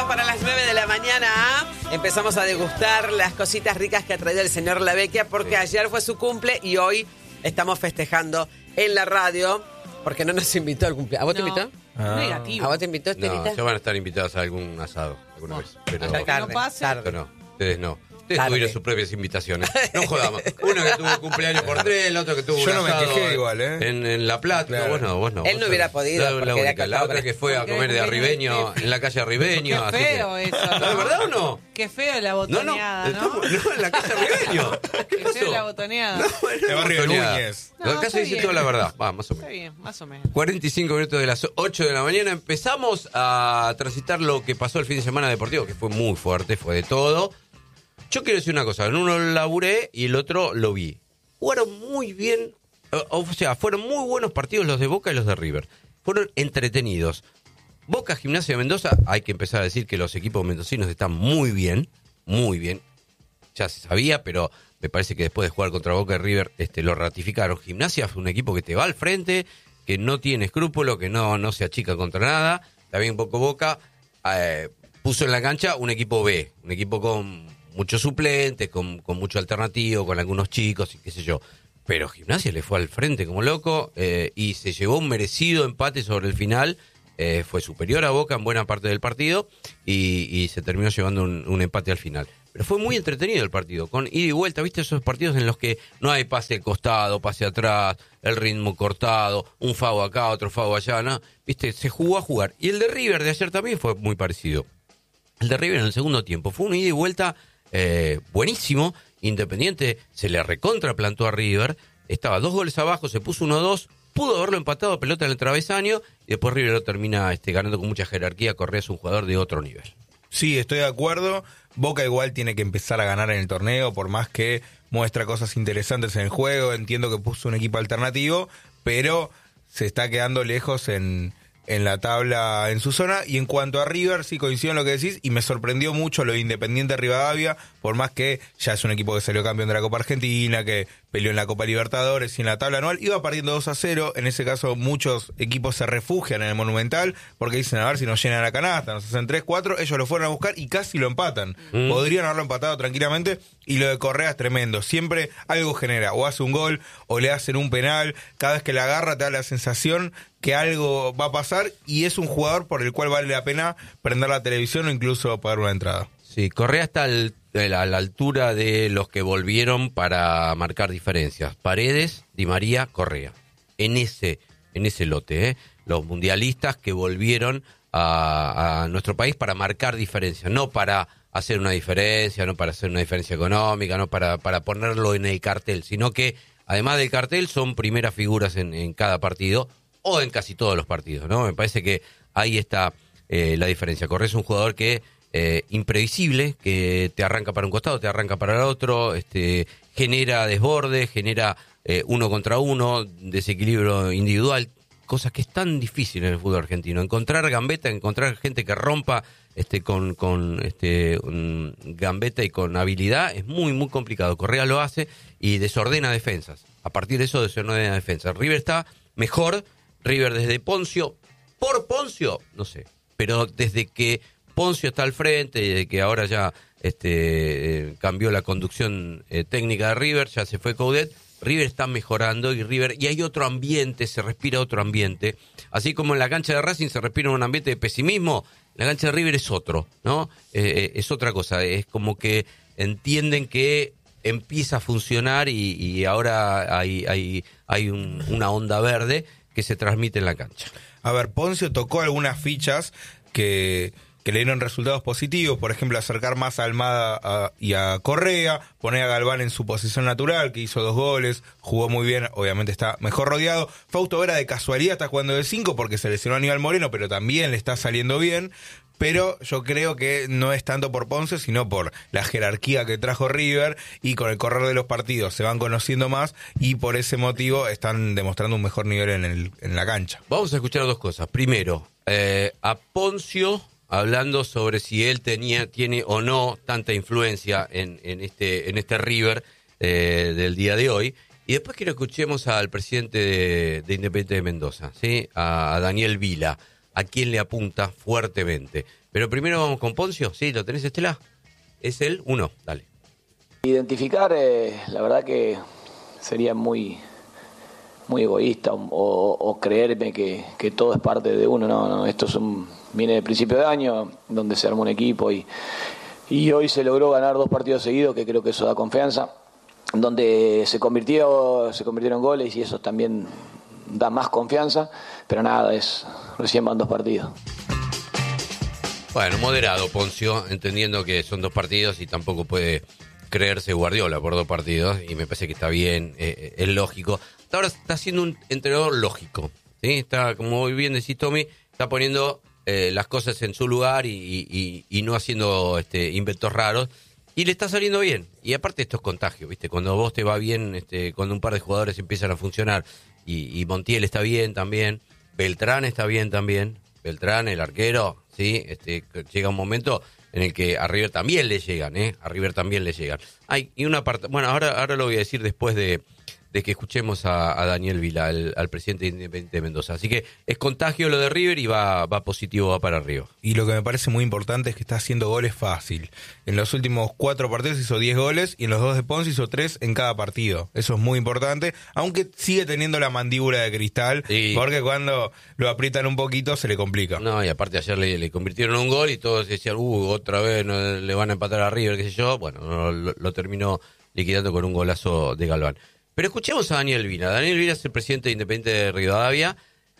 para las 9 de la mañana. Empezamos a degustar las cositas ricas que ha traído el señor Lavecchia porque ayer fue su cumple y hoy estamos festejando en la radio porque no nos invitó al cumpleaños. ¿A vos te invitó? Negativo. ¿A vos te invitó, Estelita? No, ya van a estar invitados a algún asado alguna vez. Pero tarde, no pase. tarde. no, ustedes no. Ustedes Tarde. tuvieron sus propias invitaciones. No jodamos. Uno que tuvo cumpleaños por 3, el otro que tuvo Yo un no me asado quejé igual, ¿eh? en La Plata. Claro. Vos no. Él no hubiera podido, porque era única. La otra pobre. que fue a Porque comer de era Arribeño, en la calle Arribeño. Qué así feo que... eso, ¿No, ¿no? ¿verdad o no? Qué feo la botoneada, ¿no? No, en la calle Arribeño. ¿Qué Qué pasó? feo la botoneada. De Barrio botoneada. Núñez. No, Acá está se dice bien. toda la verdad. Va, más o Está menos. bien, más o menos. 45 minutos de las 8 de la mañana. Empezamos a transitar lo que pasó el fin de semana deportivo, que fue muy fuerte, fue de todo. Yo quiero decir una cosa, en uno lo laburé y el otro lo vi. Jugaron muy bien, o sea, fueron muy buenos partidos los de Boca y los de River. Fueron entretenidos. Boca, Gimnasia de Mendoza, hay que empezar a decir que los equipos mendocinos están muy bien, muy bien. Ya se sabía, pero me parece que después de jugar contra Boca y River lo ratificaron. Gimnasia fue un equipo que te va al frente, que no tiene escrúpulo, que no se achica contra nada. También un poco Boca puso en la cancha un equipo B, un equipo con muchos suplentes, con mucho alternativo, con algunos chicos y qué sé yo. Pero Gimnasia le fue al frente como loco y se llevó un merecido empate sobre el final. Fue superior a Boca en buena parte del partido y se terminó llevando un empate al final. Pero fue muy entretenido el partido, con ida y vuelta, ¿viste? Esos partidos en los que no hay pase al costado, pase atrás, el ritmo cortado, un FAO acá, otro FAO allá, ¿no? ¿Viste? Se jugó a jugar. Y el de River de ayer también fue muy parecido. El de River en el segundo tiempo fue un ida y vuelta buenísimo. Independiente se le recontraplantó a River, estaba 2 goles abajo, se puso 1-2, pudo haberlo empatado a pelota en el travesaño y después River lo termina ganando con mucha jerarquía. Correa es un jugador de otro nivel. Sí, estoy de acuerdo. Boca igual tiene que empezar a ganar en el torneo, por más que muestra cosas interesantes en el juego. Entiendo que puso un equipo alternativo, pero se está quedando lejos en la tabla, en su zona. Y en cuanto a River, sí coincido en lo que decís, y me sorprendió mucho lo de Independiente Rivadavia, por más que ya es un equipo que salió campeón de la Copa Argentina, que peleó en la Copa Libertadores y en la tabla anual, iba perdiendo 2-0, en ese caso muchos equipos se refugian en el Monumental, porque dicen, a ver si nos llenan la canasta, nos hacen 3-4, ellos lo fueron a buscar y casi lo empatan. Podrían haberlo empatado tranquilamente, y lo de Correa es tremendo, siempre algo genera, o hace un gol, o le hacen un penal, cada vez que la agarra te da la sensación que algo va a pasar, y es un jugador por el cual vale la pena prender la televisión o incluso pagar una entrada. Sí, Correa está a la altura de los que volvieron para marcar diferencias. Paredes, Di María, Correa. En ese lote, los mundialistas que volvieron a nuestro país para marcar diferencias, no para hacer una diferencia, no para hacer una diferencia económica, no para ponerlo en el cartel, sino que además del cartel son primeras figuras en cada partido o en casi todos los partidos, ¿no? Me parece que ahí está la diferencia. Correa es un jugador que imprevisible, que te arranca para un costado, te arranca para el otro, genera desborde, genera uno contra uno, desequilibrio individual, cosas que es tan difícil en el fútbol argentino. Encontrar gambeta, encontrar gente que rompa con gambeta y con habilidad es muy, muy complicado. Correa lo hace y desordena defensas. A partir de eso desordena defensas. River está mejor, River desde Poncio, por Poncio, no sé, pero desde que Poncio está al frente y de que ahora ya cambió la conducción técnica de River, ya se fue Coudet, River está mejorando y hay otro ambiente, se respira otro ambiente. Así como en la cancha de Racing se respira un ambiente de pesimismo, la cancha de River es otro, ¿no? Es otra cosa, es como que entienden que empieza a funcionar y ahora hay una onda verde que se transmite en la cancha. A ver, Poncio tocó algunas fichas que le dieron resultados positivos, por ejemplo, acercar más a Almada y a Correa, poner a Galván en su posición natural, que hizo 2 goles, jugó muy bien, obviamente está mejor rodeado. Fausto Vera de casualidad está jugando de 5 porque se lesionó a Aníbal Moreno, pero también le está saliendo bien. Pero yo creo que no es tanto por Ponce, sino por la jerarquía que trajo River, y con el correr de los partidos se van conociendo más y por ese motivo están demostrando un mejor nivel en la cancha. Vamos a escuchar 2 cosas. Primero, a Poncio hablando sobre si él tiene o no tanta influencia en este River del día de hoy. Y después quiero que escuchemos al presidente de Independiente de Mendoza, ¿sí? A Daniel Vila. a quién le apunta fuertemente. Pero primero vamos con Poncio. ¿Sí? ¿Lo tenés, Estela? ¿Es él? Uno. Dale. Identificar, la verdad que sería muy egoísta o creerme que todo es parte de uno. No, esto viene de principio de año, donde se armó un equipo y hoy se logró ganar 2 partidos seguidos, que creo que eso da confianza, donde se convirtieron goles y eso también da más confianza, pero nada, recién van 2 partidos. Bueno, moderado Poncio, entendiendo que son 2 partidos y tampoco puede creerse Guardiola por 2 partidos, y me parece que está bien, es lógico. Hasta ahora está siendo un entrenador lógico, ¿sí? Está, como muy bien decís, Tommy, está poniendo las cosas en su lugar y no haciendo inventos raros, y le está saliendo bien. Y aparte esto es contagio, ¿viste? Cuando vos te va bien, cuando un par de jugadores empiezan a funcionar, y Montiel está bien también, Beltrán está bien también, Beltrán, el arquero, ¿sí? Llega un momento en el que a River también le llegan, a River también le llegan. Y una parte, bueno, ahora lo voy a decir después de que escuchemos a Daniel Vila, al presidente de Independiente de Mendoza. Así que es contagio lo de River y va positivo, va para arriba. Y lo que me parece muy importante es que está haciendo goles fácil. En los últimos 4 partidos hizo 10 goles y en los 2 de Ponce hizo 3 en cada partido. Eso es muy importante, aunque sigue teniendo la mandíbula de cristal, sí, porque cuando lo aprietan un poquito se le complica. No, y aparte ayer le convirtieron un gol y todos decían, otra vez no, le van a empatar a River, qué sé yo. Bueno, lo terminó liquidando con un golazo de Galván. Pero escuchemos a Daniel Vila. Daniel Vila es el presidente de Independiente de Rivadavia.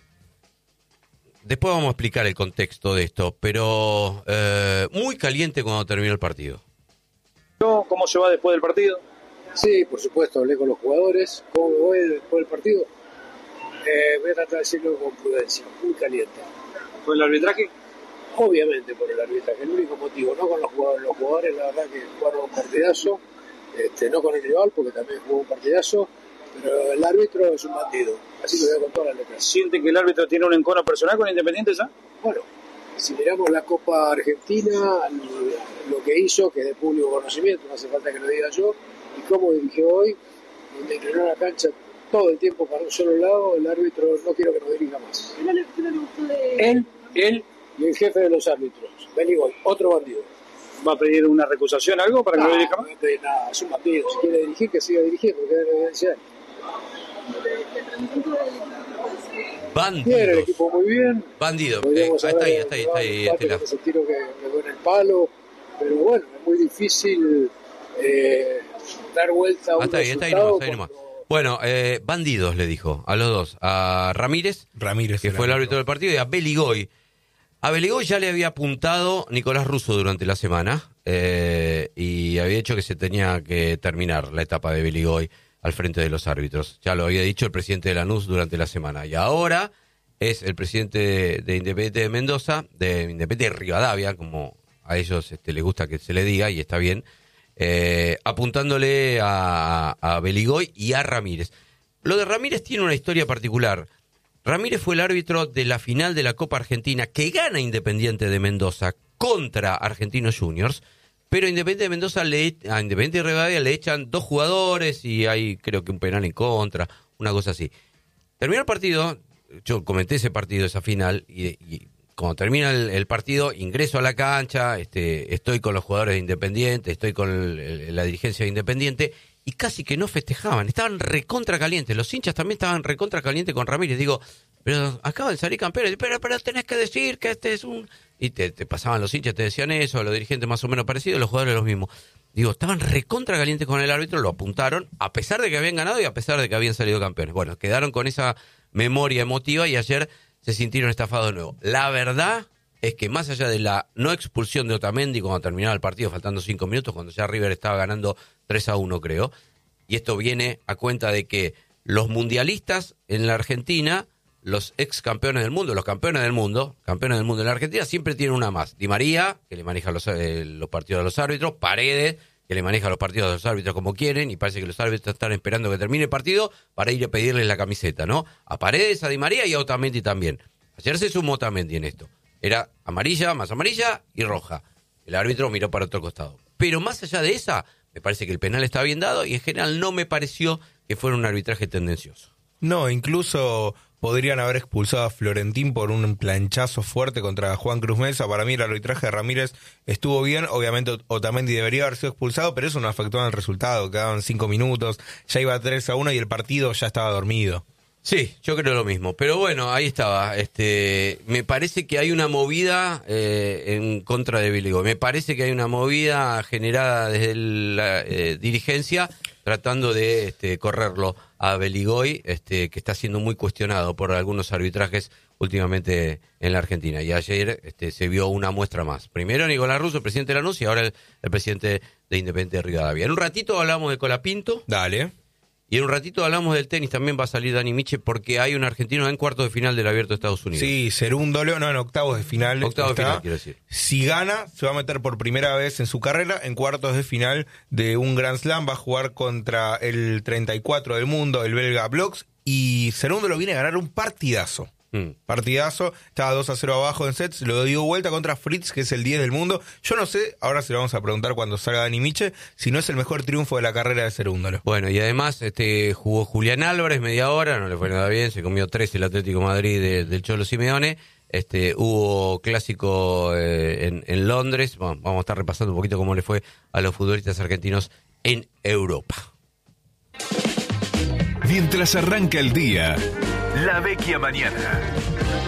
Después vamos a explicar el contexto de esto, pero muy caliente cuando terminó el partido. ¿Cómo se va después del partido? Sí, por supuesto, hablé con los jugadores. ¿Cómo me voy después del partido? Voy a tratar de decirlo con prudencia, muy caliente. ¿Por el arbitraje? Obviamente por el arbitraje, el único motivo, no con los jugadores. Los jugadores, la verdad, que jugaron un partidazo. No con el rival, porque también jugó un partidazo, pero el árbitro es un bandido, así lo veo con todas las letras. ¿Siente que el árbitro tiene un encono personal con Independiente ya? Bueno, si miramos la Copa Argentina, lo que hizo, que es de público conocimiento, no hace falta que lo diga yo, y cómo dirigió hoy, donde inclinó la cancha todo el tiempo para un solo lado, el árbitro no quiero que nos dirija más. ¿Qué no le gustó de...? Él y el jefe de los árbitros, Beligoy, otro bandido. ¿Va a pedir una recusación algo para que no dirija más? No pedir nada, es un bandido. Si quiere dirigir, que siga dirigiendo, que debe evidenciar. Bandidos. Bien, el equipo muy bien. Bandido. Está ahí. Ese tiro que me dio en el palo. Pero bueno, es muy difícil dar vuelta a un resultado. Está ahí nomás. Bueno, bandidos le dijo a los dos. A Ramírez, que fue el árbitro del partido, y a Beligoy. A Beligoy ya le había apuntado Nicolás Russo durante la semana y había dicho que se tenía que terminar la etapa de Beligoy al frente de los árbitros. Ya lo había dicho el presidente de Lanús durante la semana. Y ahora es el presidente de Independiente de Mendoza, de Independiente de Rivadavia, como a ellos les gusta que se le diga, y está bien, apuntándole a Beligoy y a Ramírez. Lo de Ramírez tiene una historia particular. Ramírez fue el árbitro de la final de la Copa Argentina que gana Independiente de Mendoza contra Argentinos Juniors, pero Independiente de Mendoza a Independiente de Rivadavia le echan 2 jugadores y hay creo que un penal en contra, una cosa así. Terminó el partido, yo comenté ese partido, esa final, y cuando termina el partido ingreso a la cancha, estoy con los jugadores de Independiente, estoy con la dirigencia de Independiente, y casi que no festejaban, estaban recontra calientes, los hinchas también estaban recontra calientes con Ramírez. Digo, pero acaban de salir campeones, pero tenés que decir que este es un... Y te pasaban los hinchas, te decían eso, los dirigentes más o menos parecidos, los jugadores los mismos. Digo, estaban recontra calientes con el árbitro, lo apuntaron, a pesar de que habían ganado y a pesar de que habían salido campeones. Bueno, quedaron con esa memoria emotiva y ayer se sintieron estafados de nuevo. La verdad es que más allá de la no expulsión de Otamendi cuando terminaba el partido, faltando 5 minutos, cuando ya River estaba ganando 3-1, creo, y esto viene a cuenta de que los mundialistas en la Argentina, los ex campeones del mundo, los campeones del mundo en la Argentina, siempre tienen una más. Di María, que le maneja los partidos a los árbitros, Paredes, que le maneja los partidos a los árbitros como quieren, y parece que los árbitros están esperando que termine el partido para ir a pedirles la camiseta, ¿no? A Paredes, a Di María y a Otamendi también. Ayer se sumó Otamendi en esto. Era amarilla, más amarilla y roja. El árbitro miró para otro costado. Pero más allá de esa, me parece que el penal está bien dado y en general no me pareció que fuera un arbitraje tendencioso. No, incluso podrían haber expulsado a Florentín por un planchazo fuerte contra Juan Cruz Mesa. Para mí el arbitraje de Ramírez estuvo bien. Obviamente Otamendi debería haber sido expulsado, pero eso no afectó en el resultado. Quedaban 5 minutos, ya iba 3-1 y el partido ya estaba dormido. Sí, yo creo lo mismo. Pero bueno, ahí estaba. Me parece que hay una movida en contra de Beligoy. Me parece que hay una movida generada desde la dirigencia tratando de correrlo a Beligoy, que está siendo muy cuestionado por algunos arbitrajes últimamente en la Argentina. Y ayer se vio una muestra más. Primero Nicolás Russo, el presidente de Lanús, y ahora el presidente de Independiente de Rivadavia. En un ratito hablamos de Colapinto. Dale. Y en un ratito hablamos del tenis, también va a salir Dani Miche, porque hay un argentino en cuartos de final del Abierto de Estados Unidos. Sí, Cerúndolo, no, en octavos de final. Octavos de final, quiero decir. Si gana, se va a meter por primera vez en su carrera en cuartos de final de un Grand Slam. Va a jugar contra el 34 del mundo, el belga Bloks, y Cerúndolo viene a ganar un partidazo. Partidazo, estaba 2-0 abajo en sets, lo dio vuelta contra Fritz, que es el 10 del mundo. Yo no sé, ahora se lo vamos a preguntar cuando salga Dani Miche, si no es el mejor triunfo de la carrera de Cerúndolo. Bueno, y además jugó Julián Álvarez media hora, no le fue nada bien, se comió 3 el Atlético Madrid del Cholo Simeone. Hubo clásico en Londres. Bueno, vamos a estar repasando un poquito cómo le fue a los futbolistas argentinos en Europa. Mientras arranca el día, La Vecchia Mañana.